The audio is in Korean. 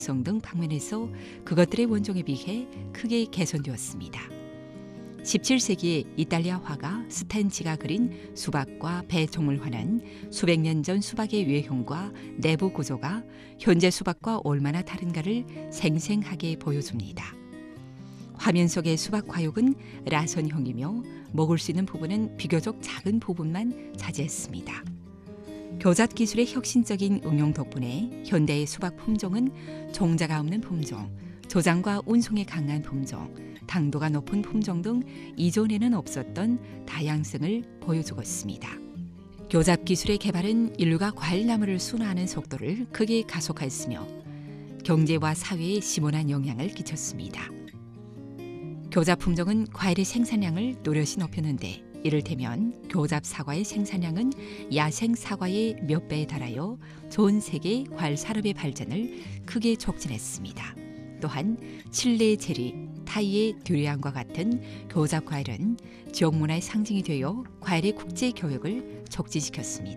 성 등 방면에서 그것들의 원종에 비해 크게 개선되었습니다. 17세기에 이탈리아 화가 스탠치가 그린 수박과 배 종을 환한 수백 년 전 수박의 외형과 내부 구조가 현재 수박과 얼마나 다른가를 생생하게 보여줍니다. 화면 속의 수박 과육은 라선형이며 먹을 수 있는 부분은 비교적 작은 부분만 차지했습니다. 교잡 기술의 혁신적인 응용 덕분에 현대의 수박 품종은 종자가 없는 품종, 저장과 운송에 강한 품종, 당도가 높은 품종 등 이전에는 없었던 다양성을 보여주고 있습니다. 교잡 기술의 개발은 인류가 과일나무를 순화하는 속도를 크게 가속화했으며 경제와 사회에 심오한 영향을 끼쳤습니다. 교잡 품종은 과일의 생산량을 또렷이 높였는데 이를테면 교잡 사과의 생산량은 야생 사과의 몇 배에 달하여 전 세계 과일 산업의 발전을 크게 촉진했습니다. 또한 칠레의 체리, 타이의 듀리안과 같은 교잡 과일은 지역 문화의 상징이 되어 과일의 국제 교역을 촉진시켰습니다.